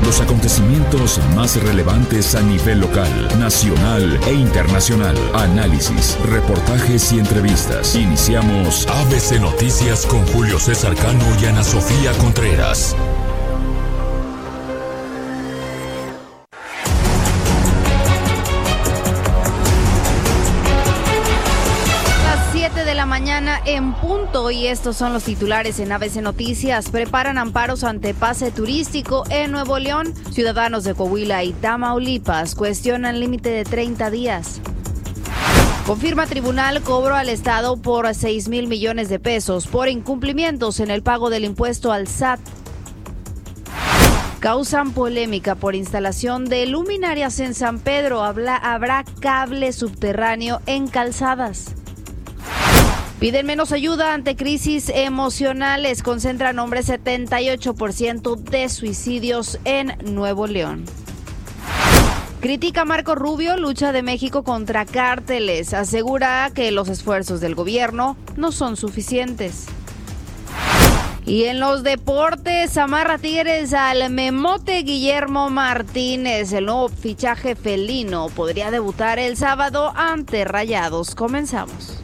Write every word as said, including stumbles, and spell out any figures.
Los acontecimientos más relevantes a nivel local, nacional e internacional. Análisis, reportajes y entrevistas. Iniciamos A B C Noticias con Julio César Cano y Ana Sofía Contreras. De la mañana en punto, y estos son los titulares en A B C Noticias. Preparan amparos ante pase turístico en Nuevo León. Ciudadanos de Coahuila y Tamaulipas cuestionan límite de treinta días. Confirma tribunal cobro al Estado por seis mil millones de pesos por incumplimientos en el pago del impuesto al S A T. Causan polémica por instalación de luminarias en San Pedro. Habla, habrá cable subterráneo en calzadas. Piden menos ayuda ante crisis emocionales. Concentra nombre setenta y ocho por ciento de suicidios en Nuevo León. Critica Marco Rubio lucha de México contra cárteles. Asegura que los esfuerzos del gobierno no son suficientes. Y en los deportes, amarra Tigres al memote Guillermo Martínez. El nuevo fichaje felino podría debutar el sábado ante Rayados. Comenzamos.